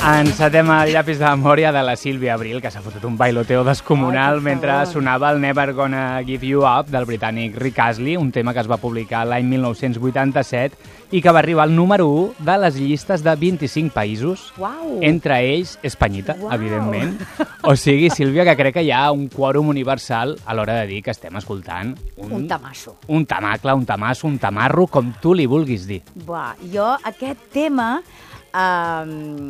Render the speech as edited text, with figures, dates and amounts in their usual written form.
Encetem el llapis de memòria de la Sílvia Abril, que s'ha fotut un bailoteo descomunal mentre sonava el Never Gonna Give You Up del britànic Rick Astley, un tema que es va publicar l'any 1987 i que va arribar al número 1 de les llistes de 25 països, entre ells Espanyita, evidentment. O sigui, Sílvia, que crec que hi ha un quòrum universal a l'hora de dir que estem escoltant un tamasso. Un tamacle, un tamasso, un tamarro, com tu li vulguis dir. Jo aquest tema...